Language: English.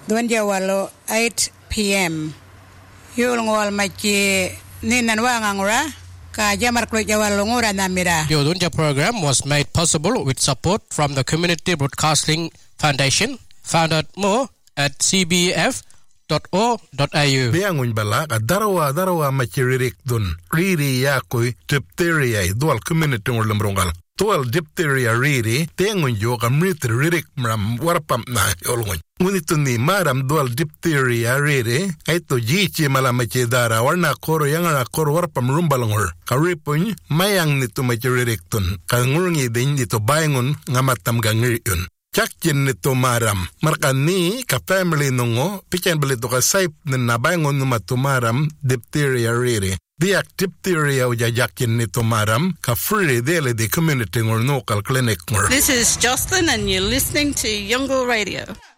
Duan Jawalo 8 p.m. Yulngwal machi ninanwa ngangura ka jamar klo Jawalo ngura namira. The Odunja program was made possible with support from the Community Broadcasting Foundation. Find out more at cbf.org.au. Biangun bala ka darawa machiririk dun riri yakoy diphtheria dual community ngurlamrongal. Tual diphtheria riri tengun yo kamrit ririk mram warpam na yolngun. Ngunitun ni maram dual diphtheria riri kaito jichi malamachi dara warna koro yangana koro warpam rumbalangor. Karipun mayang nito machiririk dun kangurngi din dito bayangun ngamatam gangiriun. Chakkin nito maram. Markani ka family nungo pichen balito ka saip ninabangon numatumaram diphtheria riri. Diak diphtheria ujajakin nito maram ka free dele di community ngor local clinic ngor. This is Jocelyn and you're listening to Yongle Radio.